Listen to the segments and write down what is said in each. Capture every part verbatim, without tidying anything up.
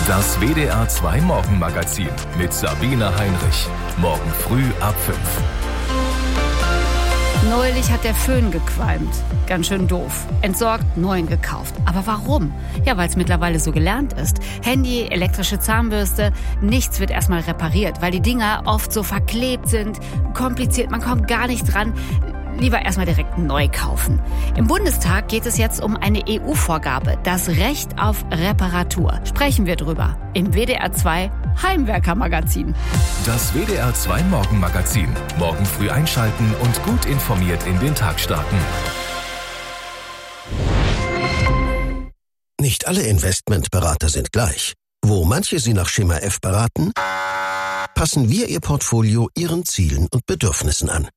Das W D R zwei Morgenmagazin mit Sabine Heinrich. Morgen früh ab fünf. Neulich hat der Föhn gequalmt. Ganz schön doof. Entsorgt, neuen gekauft. Aber warum? Ja, weil es mittlerweile so gelernt ist. Handy, elektrische Zahnbürste, nichts wird erstmal repariert, weil die Dinger oft so verklebt sind, kompliziert, man kommt gar nicht dran. Lieber erstmal direkt neu kaufen. Im Bundestag geht es jetzt um eine E U-Vorgabe, das Recht auf Reparatur. Sprechen wir drüber im W D R zwei Heimwerker-Magazin. Das W D R zwei Morgenmagazin. Morgen früh einschalten und gut informiert in den Tag starten. Nicht alle Investmentberater sind gleich. Wo manche Sie nach Schema F beraten, passen wir Ihr Portfolio Ihren Zielen und Bedürfnissen an.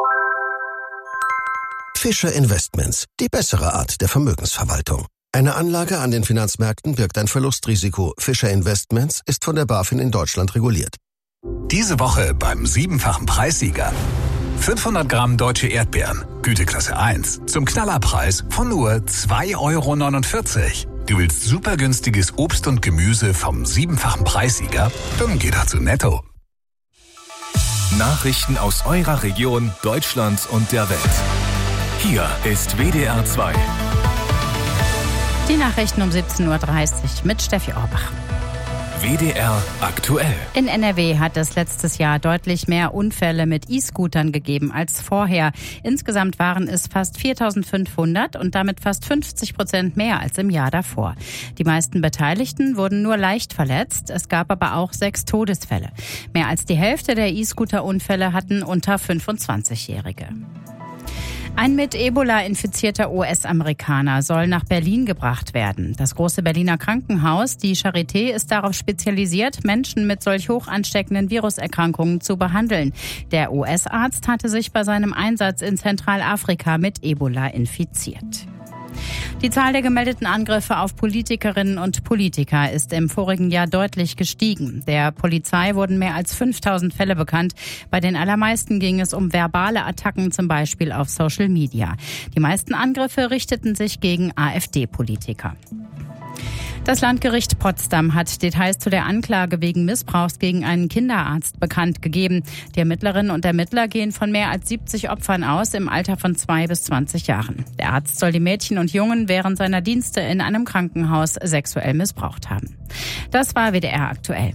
Fischer Investments, die bessere Art der Vermögensverwaltung. Eine Anlage an den Finanzmärkten birgt ein Verlustrisiko. Fischer Investments ist von der BaFin in Deutschland reguliert. Diese Woche beim siebenfachen Preissieger. fünfhundert Gramm deutsche Erdbeeren, Güteklasse eins, zum Knallerpreis von nur zwei Euro neunundvierzig. Du willst super günstiges Obst und Gemüse vom siebenfachen Preissieger? Dann geh doch zu Netto. Nachrichten aus eurer Region, Deutschland und der Welt. Hier ist W D R zwei. Die Nachrichten um siebzehn Uhr dreißig mit Steffi Orbach. W D R aktuell. In N R W hat es letztes Jahr deutlich mehr Unfälle mit E-Scootern gegeben als vorher. Insgesamt waren es fast viertausendfünfhundert und damit fast fünfzig Prozent mehr als im Jahr davor. Die meisten Beteiligten wurden nur leicht verletzt. Es gab aber auch sechs Todesfälle. Mehr als die Hälfte der E-Scooter-Unfälle hatten unter fünfundzwanzigjährige. Ein mit Ebola infizierter U S-Amerikaner soll nach Berlin gebracht werden. Das große Berliner Krankenhaus, die Charité, ist darauf spezialisiert, Menschen mit solch hoch ansteckenden Viruserkrankungen zu behandeln. Der U S-Arzt hatte sich bei seinem Einsatz in Zentralafrika mit Ebola infiziert. Die Zahl der gemeldeten Angriffe auf Politikerinnen und Politiker ist im vorigen Jahr deutlich gestiegen. Der Polizei wurden mehr als fünftausend Fälle bekannt. Bei den allermeisten ging es um verbale Attacken, zum Beispiel auf Social Media. Die meisten Angriffe richteten sich gegen AfD-Politiker. Das Landgericht Potsdam hat Details zu der Anklage wegen Missbrauchs gegen einen Kinderarzt bekannt gegeben. Die Ermittlerinnen und Ermittler gehen von mehr als siebzig Opfern aus im Alter von zwei bis zwanzig Jahren. Der Arzt soll die Mädchen und Jungen während seiner Dienste in einem Krankenhaus sexuell missbraucht haben. Das war W D R aktuell.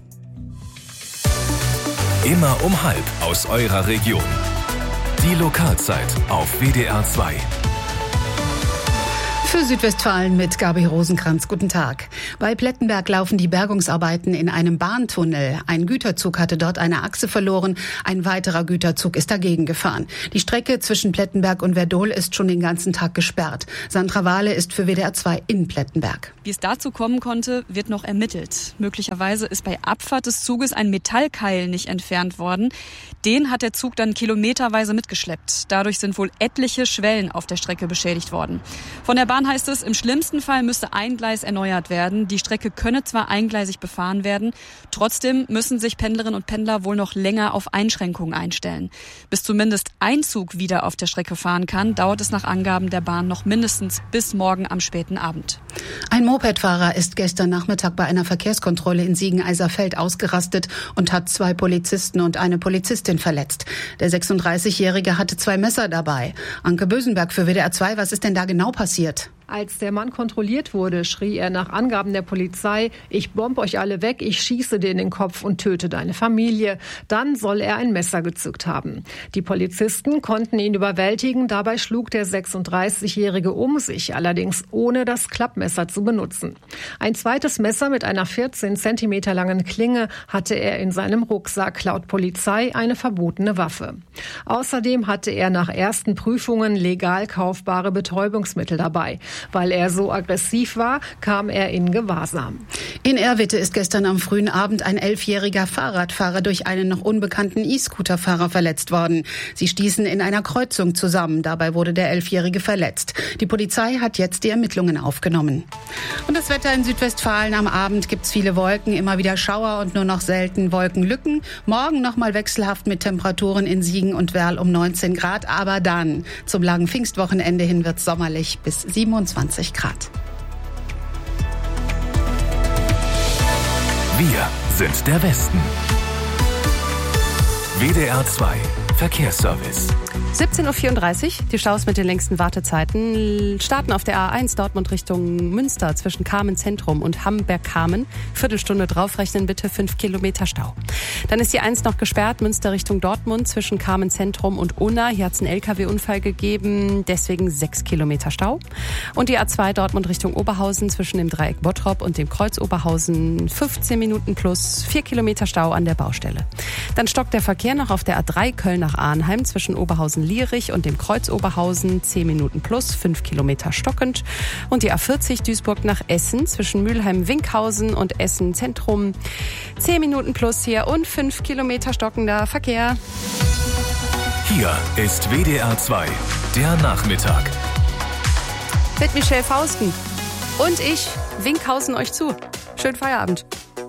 Immer um halb aus eurer Region. Die Lokalzeit auf W D R zwei. Für Südwestfalen mit Gabi Rosenkranz. Guten Tag. Bei Plettenberg laufen die Bergungsarbeiten in einem Bahntunnel. Ein Güterzug hatte dort eine Achse verloren. Ein weiterer Güterzug ist dagegen gefahren. Die Strecke zwischen Plettenberg und Werdohl ist schon den ganzen Tag gesperrt. Sandra Wahle ist für W D R zwei in Plettenberg. Wie es dazu kommen konnte, wird noch ermittelt. Möglicherweise ist bei Abfahrt des Zuges ein Metallkeil nicht entfernt worden. Den hat der Zug dann kilometerweise mitgeschleppt. Dadurch sind wohl etliche Schwellen auf der Strecke beschädigt worden. Von der Bahn heißt es, im schlimmsten Fall müsste ein Gleis erneuert werden. Die Strecke könne zwar eingleisig befahren werden, trotzdem müssen sich Pendlerinnen und Pendler wohl noch länger auf Einschränkungen einstellen. Bis zumindest ein Zug wieder auf der Strecke fahren kann, dauert es nach Angaben der Bahn noch mindestens bis morgen am späten Abend. Ein Mopedfahrer ist gestern Nachmittag bei einer Verkehrskontrolle in Siegen-Eiserfeld ausgerastet und hat zwei Polizisten und eine Polizistin verletzt. Der sechsunddreißigjährige hatte zwei Messer dabei. Anke Bösenberg für W D R zwei, was ist denn da genau passiert? Als der Mann kontrolliert wurde, schrie er nach Angaben der Polizei: Ich bomb euch alle weg, ich schieße dir in den Kopf und töte deine Familie. Dann soll er ein Messer gezückt haben. Die Polizisten konnten ihn überwältigen. Dabei schlug der sechsunddreißigjährige um sich, allerdings ohne das Klappmesser zu benutzen. Ein zweites Messer mit einer vierzehn Zentimeter langen Klinge hatte er in seinem Rucksack, laut Polizei eine verbotene Waffe. Außerdem hatte er nach ersten Prüfungen legal kaufbare Betäubungsmittel dabei. Weil er so aggressiv war, kam er in Gewahrsam. In Erwitte ist gestern am frühen Abend ein elfjähriger Fahrradfahrer durch einen noch unbekannten E-Scooter-Fahrer verletzt worden. Sie stießen in einer Kreuzung zusammen. Dabei wurde der Elfjährige verletzt. Die Polizei hat jetzt die Ermittlungen aufgenommen. Und das Wetter in Südwestfalen: am Abend gibt's viele Wolken, immer wieder Schauer und nur noch selten Wolkenlücken. Morgen nochmal wechselhaft mit Temperaturen in Siegen und Werl um neunzehn Grad. Aber dann zum langen Pfingstwochenende hin wird's sommerlich bis siebenundzwanzig Grad. Wir sind der Westen. W D R zwei Verkehrsservice. siebzehn Uhr vierunddreißig, die Staus mit den längsten Wartezeiten starten auf der A eins Dortmund Richtung Münster zwischen Kamen Zentrum und Hamberg-Kamen. Viertelstunde draufrechnen bitte, fünf Kilometer Stau. Dann ist die eins noch gesperrt, Münster Richtung Dortmund zwischen Kamen Zentrum und Unna. Hier hat es einen L K W-Unfall gegeben, deswegen sechs Kilometer Stau. Und die A zwei Dortmund Richtung Oberhausen zwischen dem Dreieck Bottrop und dem Kreuz Oberhausen fünfzehn Minuten plus vier Kilometer Stau an der Baustelle. Dann stockt der Verkehr noch auf der A drei Köln nach Arnheim zwischen Oberhausen-Lierich und dem Kreuz Oberhausen zehn Minuten plus fünf Kilometer stockend. Und die A vierzig Duisburg nach Essen zwischen Mülheim-Winkhausen und Essen Zentrum zehn Minuten plus hier und fünf Kilometer stockender Verkehr. Hier ist W D R zwei, der Nachmittag. Mit Michelle Fausten und ich winkhausen euch zu. Schönen Feierabend.